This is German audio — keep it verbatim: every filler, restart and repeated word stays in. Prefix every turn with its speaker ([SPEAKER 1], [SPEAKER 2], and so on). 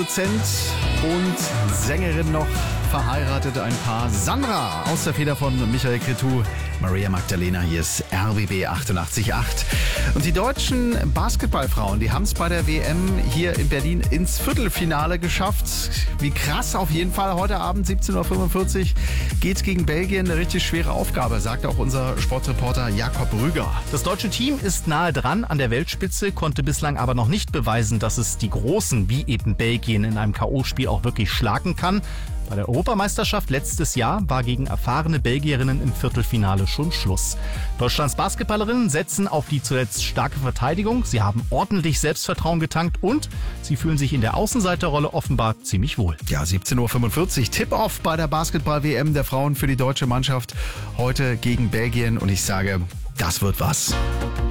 [SPEAKER 1] Produzent und Sängerin noch verheiratet, ein Paar. Sandra aus der Feder von Michael Cretu, Maria Magdalena, hier ist R B B achtundachtzig Komma acht. Und die deutschen Basketballfrauen, die haben es bei der W M hier in Berlin ins Viertelfinale geschafft. Wie krass auf jeden Fall. Heute Abend siebzehn Uhr fünfundvierzig geht's gegen Belgien. Eine richtig schwere Aufgabe, sagt auch unser Sportreporter Jakob Rüger.
[SPEAKER 2] Das deutsche Team ist nahe dran an der Weltspitze, konnte bislang aber noch nicht beweisen, dass es die Großen wie eben Belgien in einem K O-Spiel auch wirklich schlagen kann. Bei der Europameisterschaft letztes Jahr war gegen erfahrene Belgierinnen im Viertelfinale schon Schluss. Deutschlands Basketballerinnen setzen auf die zuletzt starke Verteidigung. Sie haben ordentlich Selbstvertrauen getankt und sie fühlen sich in der Außenseiterrolle offenbar ziemlich wohl.
[SPEAKER 1] Ja, siebzehn Uhr fünfundvierzig, Tip-Off bei der Basketball-W M der Frauen für die deutsche Mannschaft heute gegen Belgien. Und ich sage, das wird was.